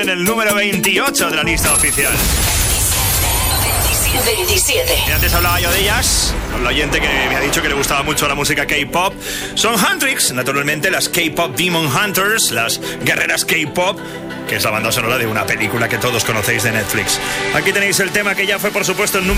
en el número 28 de la lista oficial. 27. Y antes hablaba yo de ellas, con la oyente que me ha dicho que le gustaba mucho la música K-pop. Son Huntrix, naturalmente, las K-pop Demon Hunters, las guerreras K-pop, que es la banda sonora de una película que todos conocéis de Netflix. Aquí tenéis el tema que ya fue, por supuesto, el número